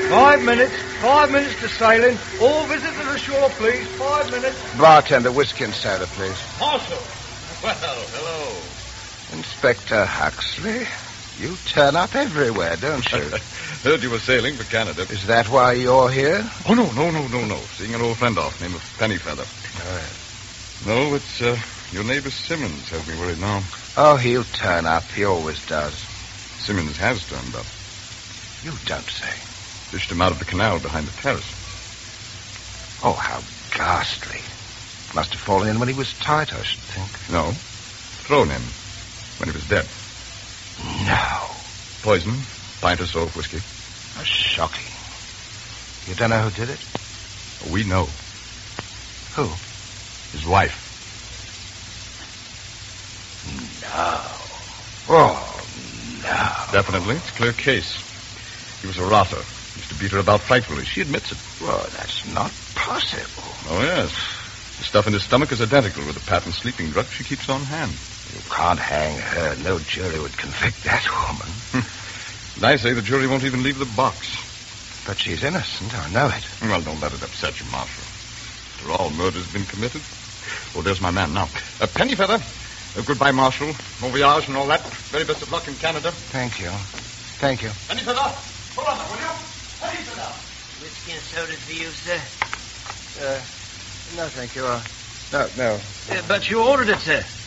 5 minutes. 5 minutes to sailing. All visitors ashore, please. 5 minutes. Bartender, whiskey and soda, please. Marshal. Well, hello. Inspector Huxley, you turn up everywhere, don't you? Heard you were sailing for Canada. Is that why you're here? Oh, no. Seeing an old friend off, name of Pennyfeather. No, it's your neighbor Simmons has me worried now. Oh, he'll turn up. He always does. Simmons has turned up. You don't say. Fished him out of the canal behind the terrace. Oh, how ghastly. Must have fallen in when he was tight, I should think. No. Thrown in when he was dead. No. Poison, pint or so of whiskey. How shocking. You don't know who did it? We know. Who? His wife. No. Oh, no. Definitely. It's a clear case. He was a rotter. Used to beat her about frightfully. She admits it. Well, that's not possible. Oh, yes. The stuff in his stomach is identical with the patent sleeping drug she keeps on hand. You can't hang her. No jury would convict that woman. And I say the jury won't even leave the box. But she's innocent. I know it. Well, don't let it upset you, Marshal. After all, murder's been committed. Oh, there's my man now. Pennyfeather. Goodbye, Marshal. Bon voyage and all that. Very best of luck in Canada. Thank you. Thank you. Pennyfeather, hold on, will you? Pennyfeather. Whiskey and soda for you, sir? No, thank you. No. But you ordered it, sir.